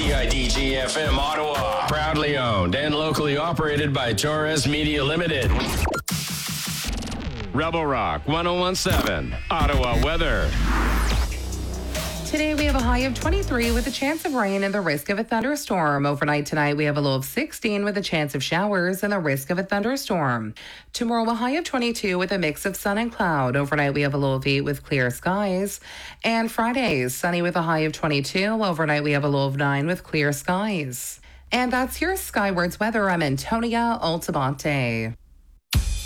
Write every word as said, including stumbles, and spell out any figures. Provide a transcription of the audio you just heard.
C I D G F M Ottawa. Proudly owned and locally operated by Torres Media Limited. Rebel Rock one oh one point seven, Ottawa weather. Today we have a high of twenty-three with a chance of rain and the risk of a thunderstorm. Overnight tonight we have a low of sixteen with a chance of showers and the risk of a thunderstorm. Tomorrow a high of twenty-two with a mix of sun and cloud. Overnight we have a low of eight with clear skies. And Friday, sunny with a high of twenty-two. Overnight we have a low of nine with clear skies. And that's your Skywards weather. I'm Antonia Altamonte.